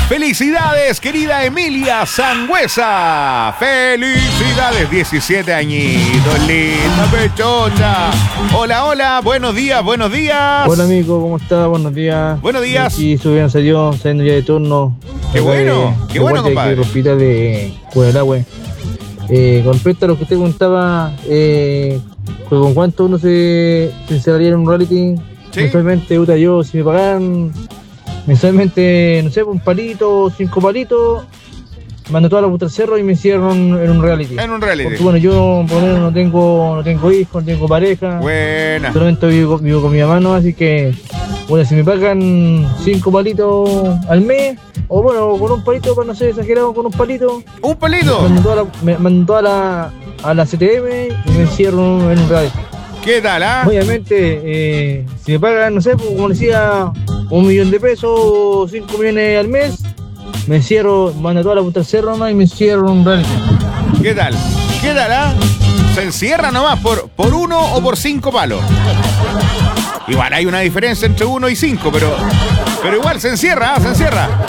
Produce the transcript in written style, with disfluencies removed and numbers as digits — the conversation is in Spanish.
Felicidades, querida Emilia Sangüesa. Felicidades, 17 añitos, linda pechocha. Hola, hola, buenos días, buenos días. Hola amigo, ¿cómo estás? Buenos días. Buenos días. Aquí subieron saliendo ya de turno. Qué bueno, compadre. El hospital de Cuadrelahue. Con respecto a lo que usted contaba, ¿con cuánto uno se encerraría en un reality? Sí. Mensualmente, yo, si me pagaran mensualmente, no sé, un palito, 5 palitos, mando toda la puta al cerro y me encierro en un reality. En un reality. Porque bueno, yo por lo menos no tengo hijos, no tengo pareja. Buena. Solamente vivo con mi mamá, ¿no? Así que, bueno, si me pagan 5 palitos al mes, o bueno, con un palito, para no ser exagerado, con un palito. ¿Un palito? Mando toda a la CTM y me encierro en un reality. ¿Qué tal, ah? Obviamente, si me pagan, no sé, pues, como decía, 1 millón de pesos o 5 millones al mes, me encierro, mando toda la puta al cerro nomás y me encierro en un reality. ¿Qué tal? ¿Qué tal, ah? Se encierra nomás por 1 o por 5 palos. Igual hay una diferencia entre 1 y 5, pero igual se encierra, se encierra.